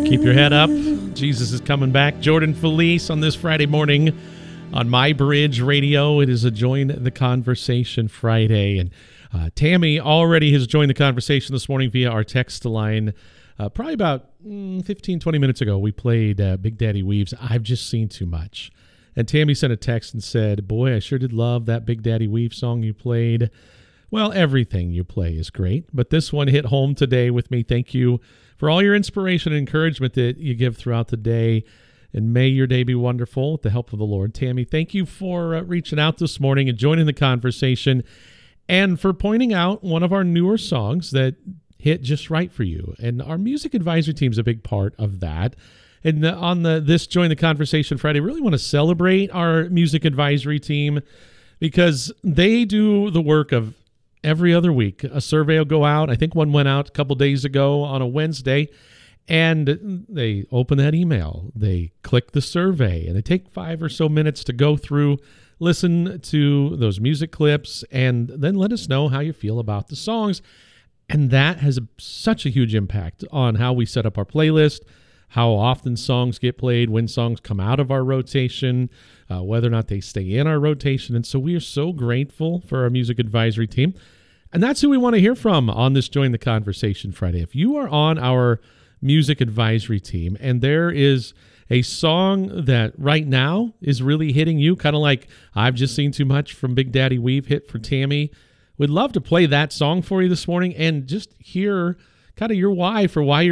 Keep your head up. Jesus is coming back. Jordan Felice on this Friday morning on My Bridge Radio. It is a Join the Conversation Friday. And Tammy already has joined the conversation this morning via our text line. Probably about 15, 20 minutes ago, we played Big Daddy Weave's I've Just Seen Too Much. And Tammy sent a text and said, boy, I sure did love that Big Daddy Weave song you played. Well, everything you play is great, but this one hit home today with me. Thank you for all your inspiration and encouragement that you give throughout the day, and may your day be wonderful with the help of the Lord. Tammy, thank you for reaching out this morning and joining the conversation, and for pointing out one of our newer songs that hit just right for you. And our music advisory team is a big part of that. And on this Join the Conversation Friday, really want to celebrate our music advisory team because they do the work of every other week. A survey will go out. I think one went out a couple days ago on a Wednesday, and they open that email. They click the survey, and they take 5 or so minutes to go through, listen to those music clips, and then let us know how you feel about the songs. And that has such a huge impact on how we set up our playlist, how often songs get played, when songs come out of our rotation, whether or not they stay in our rotation. And so we are so grateful for our music advisory team. And that's who we want to hear from on this Join the Conversation Friday. If you are on our music advisory team and there is a song that right now is really hitting you, kind of like I've Just Seen Too Much from Big Daddy Weave hit for Tammy, we'd love to play that song for you this morning and just hear kind of your why for why you're